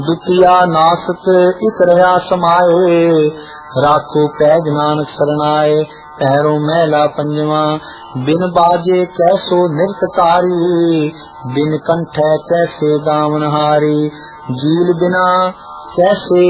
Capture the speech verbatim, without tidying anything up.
ਦੁਤੀਆ ਨਾਸਤ ਇਕ ਰਹਾ ਸਮਾਏ, ਰਾਖੋ ਪੈਜ ਨਾਨਕ ਸਰਨਾਏ। ਪਹਿਰੋ ਮਹਿਲਾ ਪੰਜਵਾ, ਬਿਨ ਬਾਜੇ ਕੈਸੋ ਨਿਰਤਕਾਰੀ, ਬਿਨ ਕੰਠੈ ਕੈਸੇ ਗਾਵਨਹਾਰੀ। ਜੀਲ ਬਿਨਾ ਕੈਸੇ